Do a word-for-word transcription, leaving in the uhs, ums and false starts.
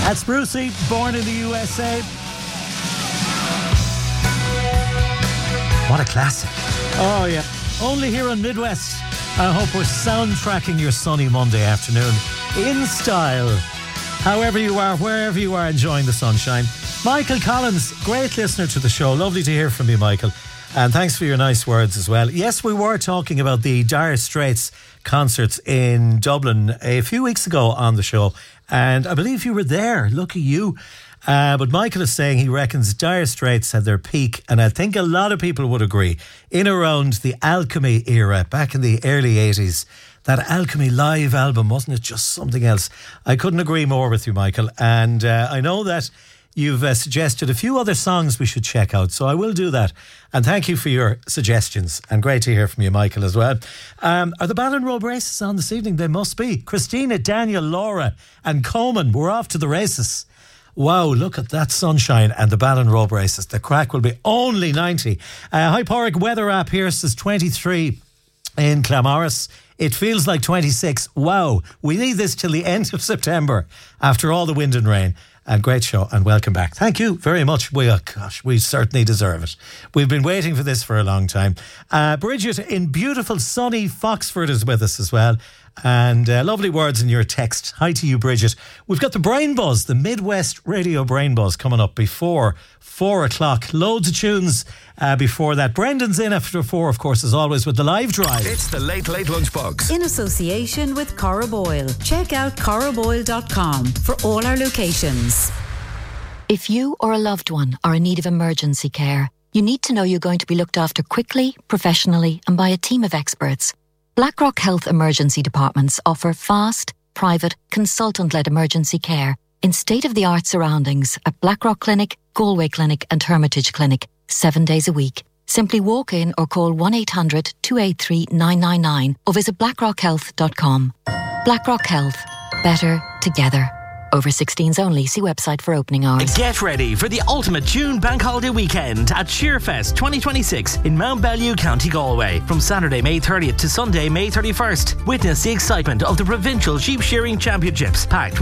That's Brucey, born in the U S A. What a classic. Oh, yeah. Only here on Midwest. I hope we're soundtracking your sunny Monday afternoon in style. However you are, wherever you are enjoying the sunshine. Michael Collins, great listener to the show. Lovely to hear from you, Michael. And thanks for your nice words as well. Yes, we were talking about the Dire Straits concerts in Dublin a few weeks ago on the show. And I believe you were there. Lucky you. Uh, but Michael is saying he reckons Dire Straits had their peak, and I think a lot of people would agree, in around the Alchemy era, back in the early eighties. That Alchemy live album, wasn't it just something else? I couldn't agree more with you, Michael. And uh, I know that you've uh, suggested a few other songs we should check out, so I will do that. And thank you for your suggestions. And great to hear from you, Michael, as well. Um, are the Ballon Road races on this evening? They must be. Christina, Daniel, Laura and Coleman, we're off to the races. Wow, look at that sunshine and the Ballon Road races. The crack will be only ninety. Uh, Hyporic weather app here says twenty-three in Claremorris. It feels like twenty-six. Wow, we need this till the end of September after all the wind and rain. And great show and welcome back. Thank you very much. We, oh gosh, we certainly deserve it. We've been waiting for this for a long time. Uh, Bridget in beautiful sunny Foxford is with us as well. And uh, lovely words in your text. Hi to you, Bridget. We've got the Brain Buzz, the Midwest Radio Brain Buzz coming up before four o'clock. Loads of tunes uh, before that. Brendan's in after four, of course, as always, with the live drive. It's the Late Late Lunchbox. In association with Cora Boyle. Check out cora boyle dot com for all our locations. If you or a loved one are in need of emergency care, you need to know you're going to be looked after quickly, professionally, and by a team of experts. BlackRock Health Emergency Departments offer fast, private, consultant-led emergency care in state-of-the-art surroundings at Blackrock Clinic, Galway Clinic and Hermitage Clinic, seven days a week. Simply walk in or call one eight hundred two eight three nine nine nine or visit blackrock health dot com. BlackRock Health. Better together. Over sixteens only. See website for opening hours. Get ready for the ultimate June Bank Holiday weekend at Shearfest twenty twenty-six in Mount Bellew, County Galway. From Saturday, May thirtieth to Sunday, May thirty-first. Witness the excitement of the Provincial Sheep Shearing Championships, packed